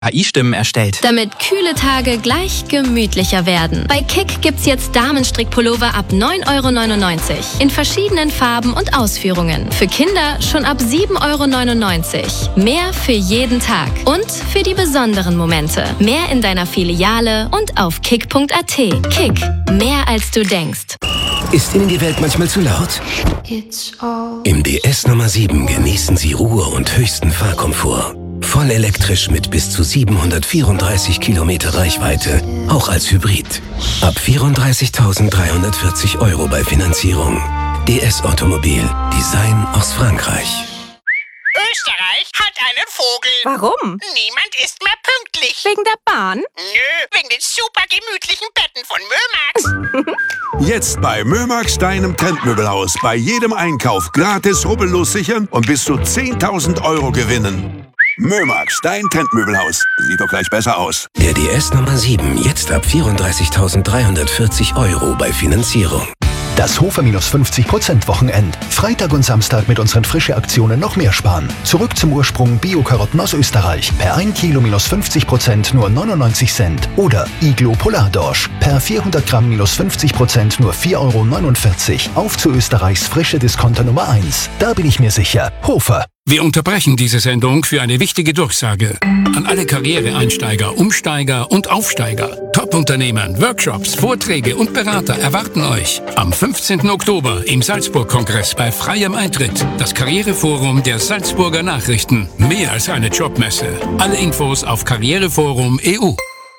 KI-Stimmen erstellt. Damit kühle Tage gleich gemütlicher werden. Bei Kick gibt's jetzt Damenstrickpullover ab 9,99 € in verschiedenen Farben und Ausführungen. Für Kinder schon ab 7,99 €. Mehr für jeden Tag und für die besonderen Momente. Mehr in deiner Filiale und auf kick.at. Kick, mehr als du denkst. Ist Ihnen die Welt manchmal zu laut? Im DS Nummer 7 genießen Sie Ruhe und höchsten Fahrkomfort. Voll elektrisch mit bis zu 734 Kilometer Reichweite, auch als Hybrid. Ab 34.340 € bei Finanzierung. DS Automobil, Design aus Frankreich. Österreich hat einen Vogel. Warum? Niemand ist mehr pünktlich. Wegen der Bahn? Nö, wegen den super gemütlichen Betten von Mömax. Jetzt bei Mömax, deinem Trendmöbelhaus. Bei jedem Einkauf gratis rubbellos sichern und bis zu 10.000 € gewinnen. Mömax, dein Trendmöbelhaus. Sieht doch gleich besser aus. Der DS Nummer 7, jetzt ab 34.340 € bei Finanzierung. Das Hofer -50% Wochenend. Freitag und Samstag mit unseren Frische-Aktionen noch mehr sparen. Zurück zum Ursprung Bio-Karotten aus Österreich. Per 1 Kilo -50% nur 99 Cent. Oder Iglo Polardorsch. Per 400 Gramm -50% nur 4,49 €. Auf zu Österreichs frische Discounter Nummer 1. Da bin ich mir sicher. Hofer. Wir unterbrechen diese Sendung für eine wichtige Durchsage. An alle Karriereeinsteiger, Umsteiger und Aufsteiger. Top-Unternehmen, Workshops, Vorträge und Berater erwarten euch am 15. Oktober im Salzburg-Kongress bei freiem Eintritt. Das Karriereforum der Salzburger Nachrichten. Mehr als eine Jobmesse. Alle Infos auf Karriereforum.eu.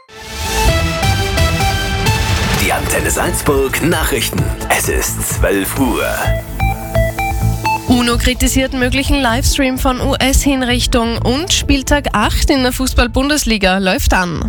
Die Antenne Salzburg Nachrichten. Es ist 12 Uhr. UNO kritisiert möglichen Livestream von US-Hinrichtung und Spieltag 8 in der Fußball-Bundesliga läuft an.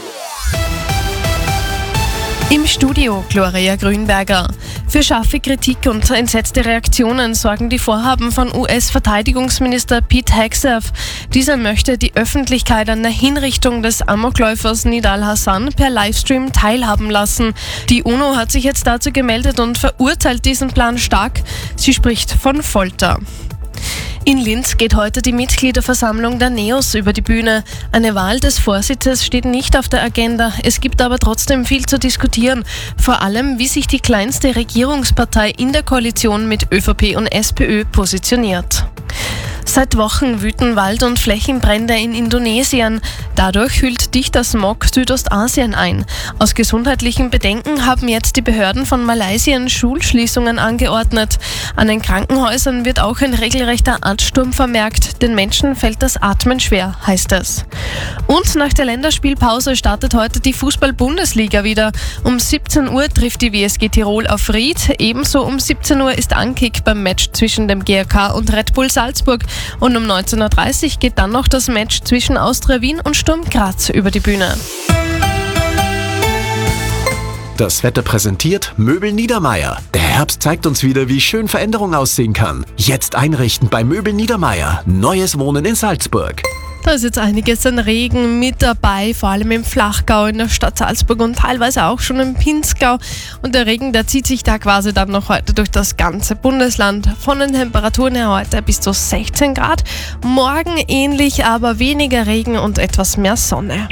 Im Studio Gloria Grünberger. Für scharfe Kritik und entsetzte Reaktionen sorgen die Vorhaben von US-Verteidigungsminister Pete Hegseth. Dieser möchte die Öffentlichkeit an der Hinrichtung des Amokläufers Nidal Hassan per Livestream teilhaben lassen. Die UNO hat sich jetzt dazu gemeldet und verurteilt diesen Plan stark. Sie spricht von Folter. In Linz geht heute die Mitgliederversammlung der NEOS über die Bühne. Eine Wahl des Vorsitzes steht nicht auf der Agenda. Es gibt aber trotzdem viel zu diskutieren. Vor allem, wie sich die kleinste Regierungspartei in der Koalition mit ÖVP und SPÖ positioniert. Seit Wochen wüten Wald- und Flächenbrände in Indonesien. Dadurch hüllt dichter Smog Südostasien ein. Aus gesundheitlichen Bedenken haben jetzt die Behörden von Malaysia Schulschließungen angeordnet. An den Krankenhäusern wird auch ein regelrechter Ansturm vermerkt. Den Menschen fällt das Atmen schwer, heißt es. Und nach der Länderspielpause startet heute die Fußball-Bundesliga wieder. Um 17 Uhr trifft die WSG Tirol auf Ried. Ebenso um 17 Uhr ist Ankick beim Match zwischen dem GRK und Red Bull Salzburg. Und um 19:30 Uhr geht dann noch das Match zwischen Austria Wien und Sturm Graz über die Bühne. Das Wetter präsentiert Möbel Niedermaier. Der Herbst zeigt uns wieder, wie schön Veränderung aussehen kann. Jetzt einrichten bei Möbel Niedermaier. Neues Wohnen in Salzburg. Da ist jetzt einiges an Regen mit dabei, vor allem im Flachgau in der Stadt Salzburg und teilweise auch schon im Pinzgau. Und der Regen, der zieht sich da quasi dann noch heute durch das ganze Bundesland. Von den Temperaturen her heute bis zu 16 Grad. Morgen ähnlich, aber weniger Regen und etwas mehr Sonne.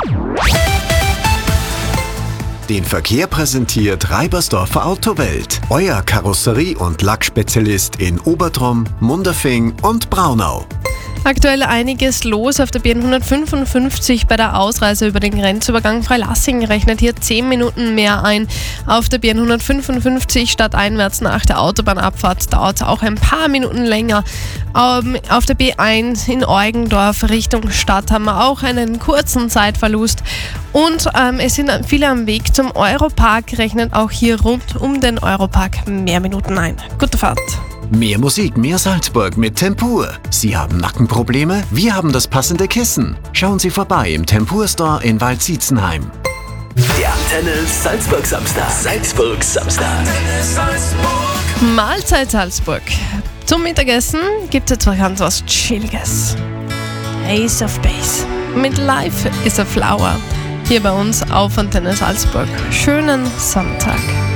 Den Verkehr präsentiert Reibersdorfer Autowelt. Euer Karosserie- und Lackspezialist in Obertrum, Munderfing und Braunau. Aktuell einiges los auf der B155 bei der Ausreise über den Grenzübergang Freilassing rechnet hier 10 Minuten mehr ein. Auf der B155 stadteinwärts nach der Autobahnabfahrt dauert es auch ein paar Minuten länger. Auf der B1 in Eugendorf Richtung Stadt haben wir auch einen kurzen Zeitverlust. Und es sind viele am Weg zum Europark, rechnet auch hier rund um den Europark mehr Minuten ein. Gute Fahrt! Mehr Musik, mehr Salzburg mit Tempur. Sie haben Nackenprobleme? Wir haben das passende Kissen. Schauen Sie vorbei im Tempur Store in Waldsietzenheim. Der Antenne Salzburg Samstag. Salzburg Samstag. Antenne Salzburg. Mahlzeit Salzburg. Zum Mittagessen gibt es jetzt ganz was Chilliges. Ace of Base mit Life is a Flower. Hier bei uns auf Antenne Salzburg. Schönen Sonntag.